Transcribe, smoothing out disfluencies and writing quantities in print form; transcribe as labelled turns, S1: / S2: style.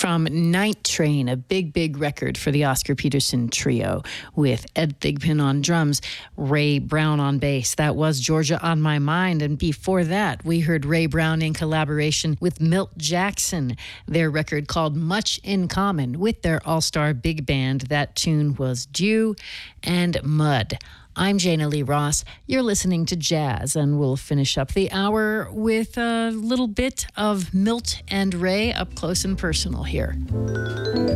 S1: from Night Train, a big record for the Oscar Peterson Trio with Ed Thigpen on drums, Ray Brown on bass. That was Georgia on My Mind. And before that, we heard Ray Brown in collaboration with Milt Jackson, their record called Much in Common with their all-star big band. That tune was Dew and Mud. I'm Jana Lee Ross. You're listening to Jazz, and we'll finish up the hour with a little bit of Milt and Ray up close and personal here.